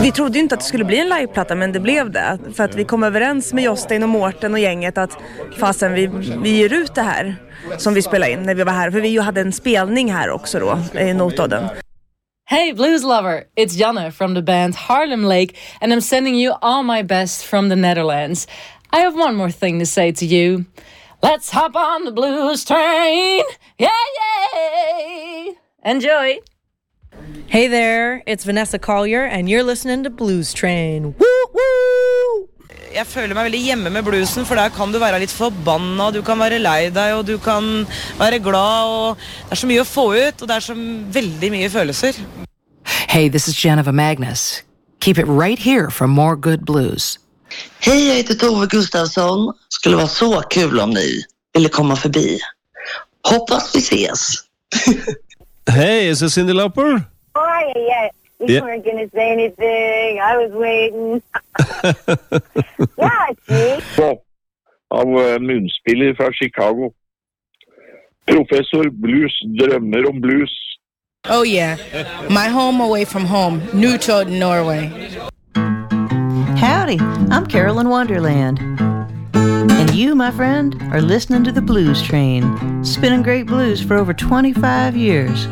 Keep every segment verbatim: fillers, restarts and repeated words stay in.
Vi trodde ju inte att det skulle bli en liveplatta, men det blev det. För att vi kom överens med Jostein och Mårten och gänget att fasen vi, vi ger ut det här som vi spelade in när vi var här. För vi ju hade en spelning här också då, i Notodden. Hey blues lover, it's Janne from the band Harlem Lake, and I'm sending you all my best from the Netherlands. I have one more thing to say to you. Let's hop on the blues train. Yeah, yeah. Enjoy. Hey there, it's Vanessa Collier, and you're listening to Blues Train. Woo, woo! Jeg føler meg veldig hjemme med bluesen, for der kan du være litt forbanna, du kan være lei deg, og du kan være glad, og det er så mye å få ut, og det er så veldig mye følelser. Hey, this is Geneva Magnus. Keep it right here for more good blues. Hej, jag heter Tove Gustafsson. Skulle vara så kul om ni ville komma förbi. Hoppas vi ses. Hey, is this Cyndi Lauper? Oh, yeah. You yeah. weren't going to say anything. I was waiting. Yeah, see? Så, av uh, munspiller fra Chicago. Professor Blues drømmer om blues. Oh, yeah. My home away from home. Newtown, Norway. Howdy, I'm Carolyn Wonderland. And you, my friend, are listening to the Blues Train, spinning great blues for over twenty-five years.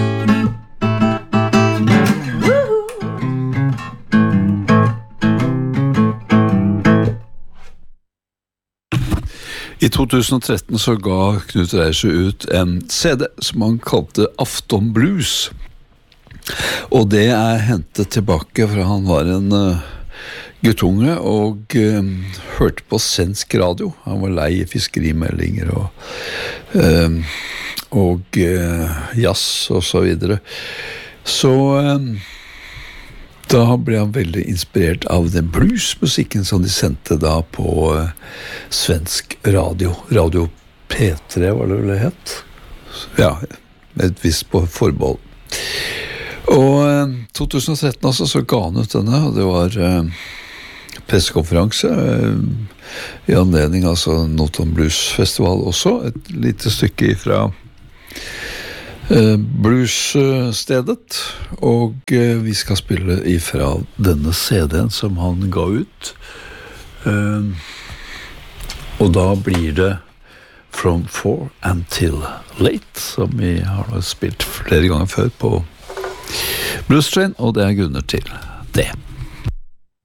I to tusen og tretten så ga Knut Reisjø ut en C D som han kalte Afton Blues. Og det er hentet tilbake fra han var en uh, guttunge og uh, hørte på svensk radio. Han var lei i fiskerimeldinger og, uh, og uh, jazz og så videre. Så uh, da ble han veldig inspirert av den bluesmusikken som de sendte da på uh, svensk radio. Radio P tre var det vel det het? Ja, med et visst på forbehold. Og uh, to tusen og tretten altså, så ga han ut denne, og det var uh, pressekonferanse uh, i anledning altså Notodden Blues Festival også, et lite stykke fra Uh, bluesstedet, og uh, vi skal spille ifra denne C D-en som han ga ut. Uh, og da blir det From Four Until Late, som vi har spilt flere ganger før på Blues Train, og det er grunner til det.